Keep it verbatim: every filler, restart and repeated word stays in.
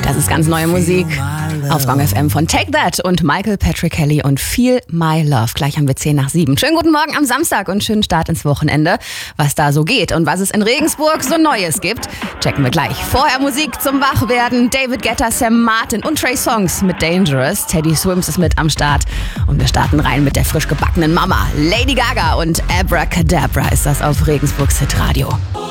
Das ist ganz neue Musik auf Gong F M von Take That und Michael Patrick Kelly und Feel My Love. Gleich haben wir zehn nach sieben. Schönen guten Morgen am Samstag und schönen Start ins Wochenende. Was da so geht und was es in Regensburg so Neues gibt, checken wir gleich. Vorher Musik zum Wachwerden. David Guetta, Sam Martin und Trey Songz mit Dangerous. Teddy Swims ist mit am Start. Und wir starten rein mit der frisch gebackenen Mama. Lady Gaga und Abracadabra ist das auf Regensburgs Hitradio.